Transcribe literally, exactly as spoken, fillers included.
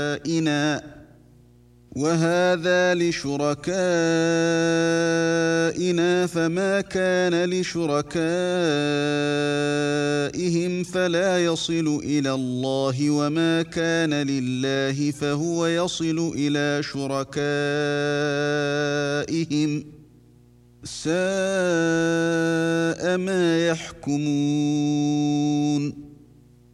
وهذا لشركائنا فما كان لشركائهم فلا يصل إلى الله وما كان لله فهو يصل إلى شركائهم ساء ما يحكمون